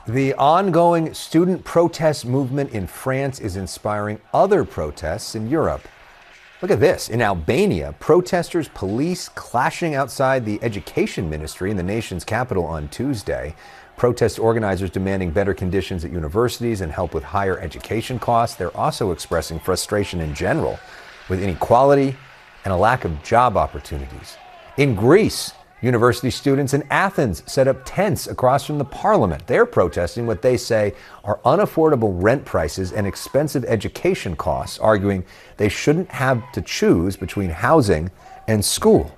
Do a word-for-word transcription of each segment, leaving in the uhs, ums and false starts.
The ongoing student protest movement in France is inspiring other protests in Europe. Look at this. In Albania, protesters, police clashing outside the education ministry in the nation's capital on Tuesday. Protest organizers demanding better conditions at universities and help with higher education costs. They're also expressing frustration in general with inequality and a lack of job opportunities. In Greece, university students in Athens set up tents across from the parliament. They're protesting what they say are unaffordable rent prices and expensive education costs, arguing they shouldn't have to choose between housing and school.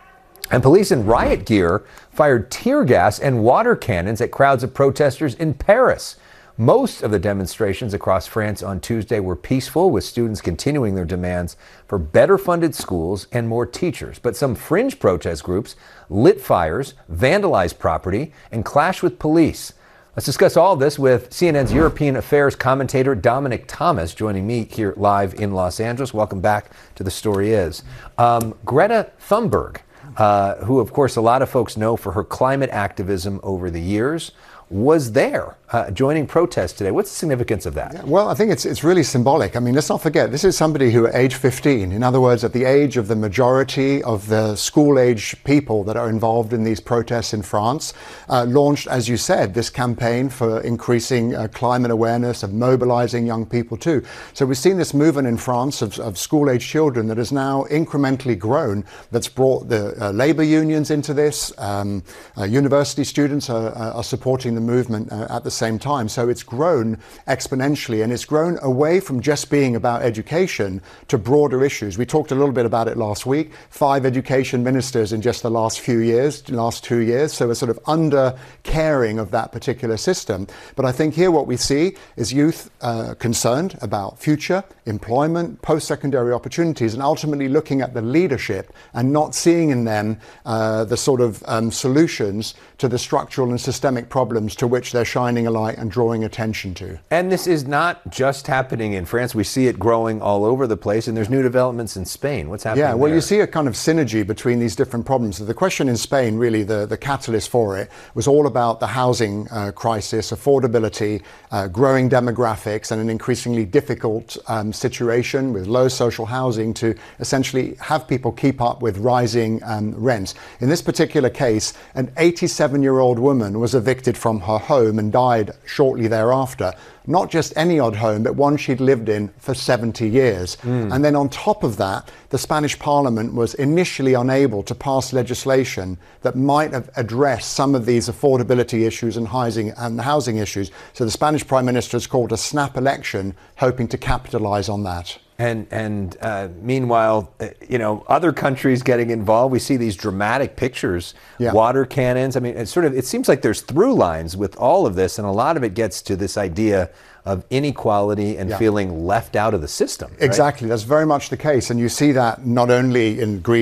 And police in riot gear fired tear gas and water cannons at crowds of protesters in Paris. Most of the demonstrations across France on Tuesday were peaceful, with students continuing their demands for better funded schools and more teachers. But some fringe protest groups lit fires, vandalized property, and clashed with police. Let's discuss all of this with C N N's European Affairs commentator Dominic Thomas, joining me here live in Los Angeles. Welcome back to The Story Is. Um, Greta Thunberg, uh, who of course a lot of folks know for her climate activism over the years, was there uh, joining protests today. What's the significance of that? Yeah, well, I think it's it's really symbolic. I mean, let's not forget, this is somebody who at age fifteen, in other words, at the age of the majority of the school-age people that are involved in these protests in France, uh, launched, as you said, this campaign for increasing uh, climate awareness, of mobilizing young people too. So we've seen this movement in France of, of school-age children that has now incrementally grown, that's brought the uh, labor unions into this. Um, uh, university students are, are supporting the movement uh, at the same time. So it's grown exponentially, and it's grown away from just being about education to broader issues. We talked a little bit about it last week. Five education ministers in just the last few years, last two years. So we're sort of under caring of that particular system. But I think here what we see is youth uh, concerned about future, employment, post-secondary opportunities, and ultimately looking at the leadership and not seeing in them uh, the sort of um, solutions to the structural and systemic problems to which they're shining a light and drawing attention to. And this is not just happening in France. We see it growing all over the place, and there's new developments in Spain. What's happening Yeah, well, there? you see a kind of synergy between these different problems. So the question in Spain, really, the, the catalyst for it, was all about the housing uh, crisis, affordability, uh, growing demographics, and an increasingly difficult um, situation with low social housing to essentially have people keep up with rising um, rents. In this particular case, an eighty-seven-year-old woman was evicted from her home and died shortly thereafter. Not just any odd home, but one she'd lived in for seventy years. Mm. And then on top of that, the Spanish Parliament was initially unable to pass legislation that might have addressed some of these affordability issues and housing, and housing issues. So the Spanish Prime Minister has called a snap election, hoping to capitalize on that. And and uh, meanwhile, uh, you know, other countries getting involved. We see these dramatic pictures, yeah. water cannons. I mean, it's sort of, it seems like there's through lines with all of this, and a lot of it gets to this idea of inequality and yeah. feeling left out of the system. Right? Exactly, that's very much the case, and you see that not only in Greece.